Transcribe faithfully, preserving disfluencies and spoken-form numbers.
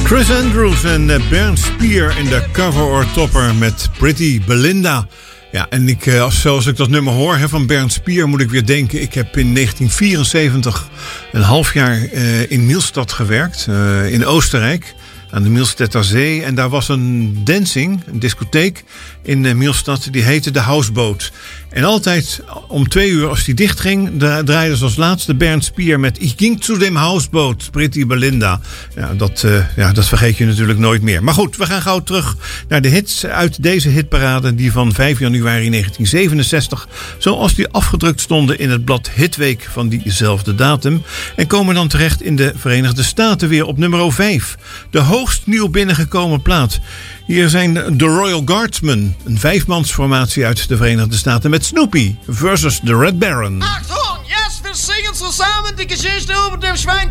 Chris Andrews en Bernd Spier in de cover or topper met Pretty Belinda. Ja, en ik, zoals ik dat nummer hoor hè, van Bernd Spier, moet ik weer denken. Ik heb in negentien vierenzeventig een half jaar uh, in Mielstad gewerkt, uh, in Oostenrijk. Aan de Mielstetter Zee. En daar was een dancing, een discotheek in uh, Mielstad. Die heette de Houseboat. En altijd om twee uur als die dicht ging, draaide ze als laatste Bernd Spier met Ich ging zu dem Houseboat, Pretty Belinda. Ja dat, uh, ja, dat vergeet je natuurlijk nooit meer. Maar goed, we gaan gauw terug naar de hits uit deze hitparade, die van vijf januari negentien zevenenzestig, zoals die afgedrukt stonden in het blad Hitweek van diezelfde datum. En komen dan terecht in de Verenigde Staten weer op nummer vijf. De hoogst nieuw binnengekomen plaat. Hier zijn de Royal Guardsmen, een vijfmansformatie uit de Verenigde Staten met Snoopy versus The Red Baron. Achtung, yes, wir singen zusammen die Geschichte über den Schwein.